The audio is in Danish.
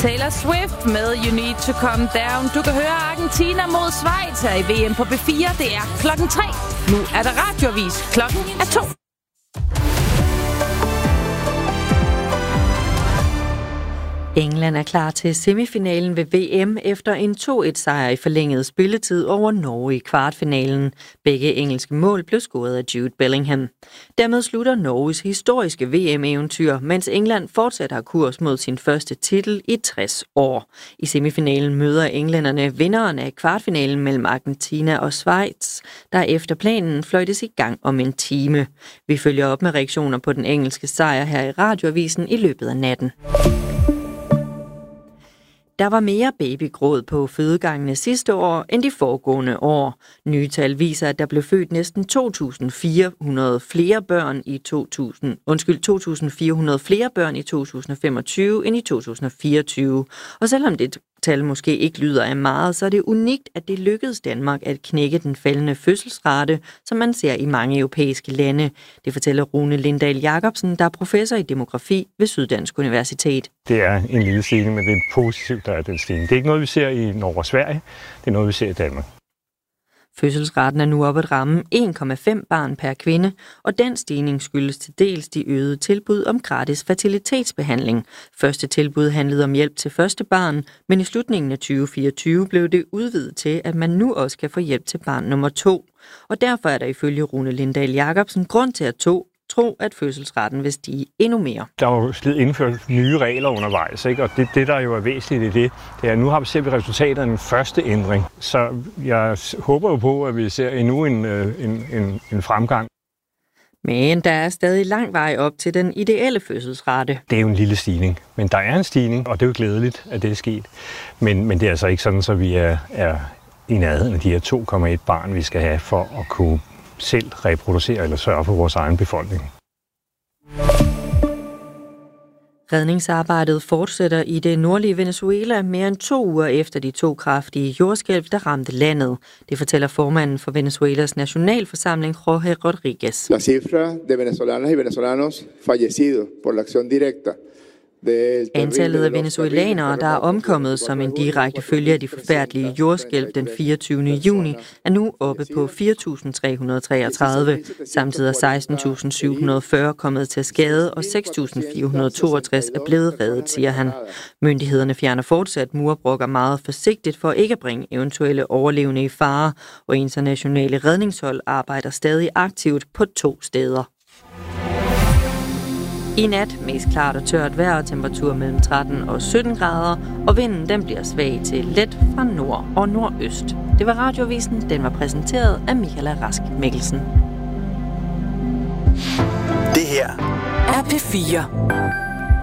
Taylor Swift med You Need to Calm Down. Du kan høre Argentina mod Schweiz her i VM på B4. Det er 3:00. Nu er der radioavis. Klokken er 2. England er klar til semifinalen ved VM efter en 2-1-sejr i forlænget spilletid over Norge i kvartfinalen. Begge engelske mål blev scoret af Jude Bellingham. Dermed slutter Norges historiske VM-eventyr, mens England fortsat har kurs mod sin første titel i 60 år. I semifinalen møder englænderne vinderen af kvartfinalen mellem Argentina og Schweiz, der efter planen fløjtes i gang om en time. Vi følger op med reaktioner på den engelske sejr her i radioavisen i løbet af natten. Der var mere babygråd på fødegangene sidste år end de foregående år. Nye tal viser, at der blev født næsten 2.400 flere børn i 2.400 flere børn i 2025 end i 2024. Og selvom det tal måske ikke lyder af meget, så er det unikt, at det lykkedes Danmark at knække den faldende fødselsrate, som man ser i mange europæiske lande. Det fortæller Rune Lindahl Jacobsen, der er professor i demografi ved Syddansk Universitet. Det er en lille stigning, men det er positivt, der er den stigning. Det er ikke noget, vi ser i Norge og Sverige. Det er noget, vi ser i Danmark. Fødselsraten er nu oppe at ramme 1,5 barn per kvinde, og den stigning skyldes til dels de øgede tilbud om gratis fertilitetsbehandling. Første tilbud handlede om hjælp til første barn, men i slutningen af 2024 blev det udvidet til, at man nu også kan få hjælp til barn nummer 2. Og derfor er der ifølge Rune Lindahl Jacobsen grund til at tro, at fødselsraten vil stige endnu mere. Der er jo indført nye regler undervejs, ikke? Og det, der jo er væsentligt i det, er, at nu ser vi resultatet af den første ændring. Så jeg håber jo på, at vi ser endnu en fremgang. Men der er stadig lang vej op til den ideelle fødselsrate. Det er jo en lille stigning, men der er en stigning, og det er jo glædeligt, at det er sket. Men det er altså ikke sådan, så vi er i nærheden af de her 2,1 barn, vi skal have for at kunne selv reproducere eller sørge for vores egen befolkning. Redningsarbejdet fortsætter i det nordlige Venezuela mere end 2 uger efter de 2 kraftige jordskælv, der ramte landet. Det fortæller formanden for Venezuelas nationalforsamling, Jorge Rodríguez. La cifra de venezolanas y venezolanos fallecidos por la acción directa. Antallet af venezuelanere, der er omkommet som en direkte følge af de forfærdelige jordskælv den 24. juni, er nu oppe på 4.333. Samtidig er 16.740 kommet til skade, og 6.462 er blevet reddet, siger han. Myndighederne fjerner fortsat murbrokker meget forsigtigt for ikke at bringe eventuelle overlevende i fare, og internationale redningshold arbejder stadig aktivt på 2 steder. I nat mest klart og tørt vejr og temperatur mellem 13 og 17 grader, og vinden den bliver svag til let fra nord og nordøst. Det var Radioavisen, den var præsenteret af Michaela Rask Mikkelsen. Det her er P4.